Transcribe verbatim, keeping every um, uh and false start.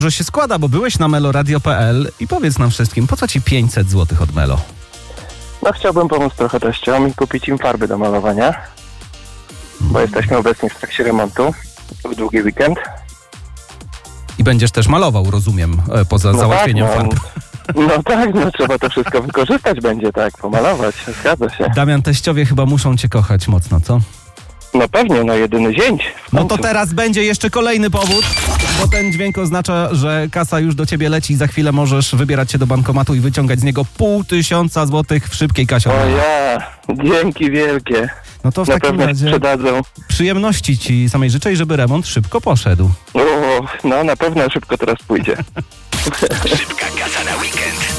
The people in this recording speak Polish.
Że się składa, bo byłeś na meloradio kropka pe el i powiedz nam wszystkim, po co ci pięćset złotych od Melo? No chciałbym pomóc trochę teściom i kupić im farby do malowania, bo jesteśmy obecnie w trakcie remontu w długi weekend. I będziesz też malował, rozumiem, poza no załatwieniem tak, farb. No, no tak, no trzeba to wszystko wykorzystać będzie, tak, pomalować, zgadza się. Damian, teściowie chyba muszą cię kochać mocno, co? No pewnie, no jedyny zięć. No to teraz będzie jeszcze kolejny powód, bo ten dźwięk oznacza, że kasa już do ciebie leci i za chwilę możesz wybierać się do bankomatu i wyciągać z niego pół tysiąca złotych w szybkiej kasie. O ja, dzięki wielkie. No to w Na takim pewno razie sprzedadzą. przyjemności ci samej życzę i żeby remont szybko poszedł. O, no na pewno szybko teraz pójdzie. Szybka kasa na weekend.